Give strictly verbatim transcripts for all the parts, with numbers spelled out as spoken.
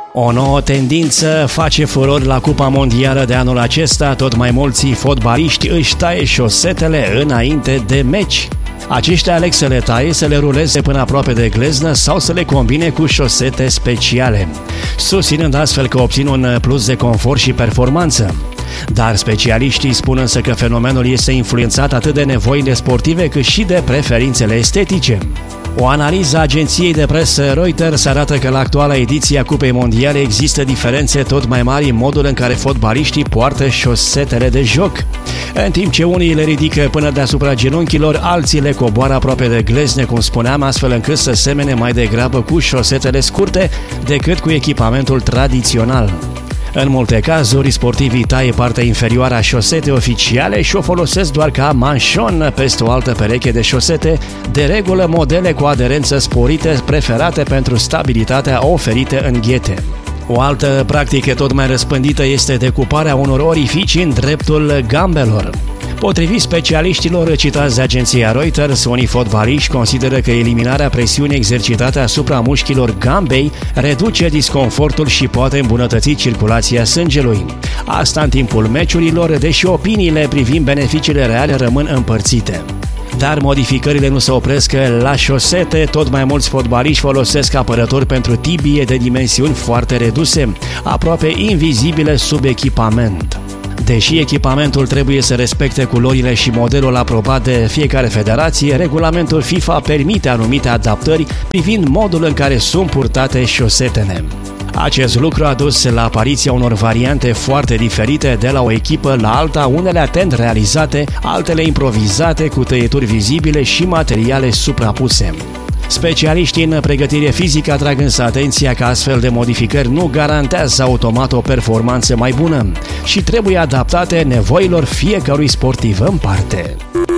O nouă tendință face furor la Cupa Mondială de anul acesta, tot mai mulți fotbaliști își taie șosetele înainte de meci. Aceștia aleg să le taie, să le ruleze până aproape de gleznă sau să le combine cu șosete speciale, susținând astfel că obțin un plus de confort și performanță. Dar specialiștii spun însă că fenomenul este influențat atât de nevoile sportive cât și de preferințele estetice. O analiză a agenției de presă Reuters arată că la actuala ediție a Cupei Mondiale există diferențe tot mai mari în modul în care fotbaliștii poartă șosetele de joc. În timp ce unii le ridică până deasupra genunchilor, alții le coboară aproape de glezne, cum spuneam, astfel încât să semene mai degrabă cu șosetele scurte decât cu echipamentul tradițional. În multe cazuri, sportivii taie partea inferioară a șosete oficiale și o folosesc doar ca manșon peste o altă pereche de șosete, de regulă modele cu aderență sporită preferate pentru stabilitatea oferită în ghete. O altă practică tot mai răspândită este decuparea unor orificii în dreptul gambelor. Potrivit specialiștilor citați de agenția Reuters, unii fotbaliști consideră că eliminarea presiunii exercitate asupra mușchilor gambei reduce disconfortul și poate îmbunătăți circulația sângelui. Asta în timpul meciurilor, deși opiniile privind beneficiile reale rămân împărțite. Dar modificările nu se opresc la șosete, tot mai mulți fotbaliști folosesc apărători pentru tibie de dimensiuni foarte reduse, aproape invizibile sub echipament. Deși echipamentul trebuie să respecte culorile și modelul aprobat de fiecare federație, regulamentul FIFA permite anumite adaptări privind modul în care sunt purtate șosetele. Acest lucru a dus la apariția unor variante foarte diferite de la o echipă la alta, unele atent realizate, altele improvizate cu tăieturi vizibile și materiale suprapuse. Specialiștii în pregătire fizică atrag însă atenția că astfel de modificări nu garantează automat o performanță mai bună și trebuie adaptate nevoilor fiecărui sportiv în parte.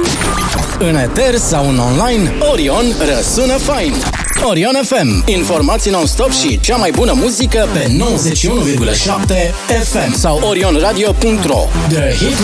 În eter sau în online, Orion răsună fain. Orion F M. Informații non-stop și cea mai bună muzică pe nouăzeci și unu virgulă șapte F M sau orion radio punct ro. The Hit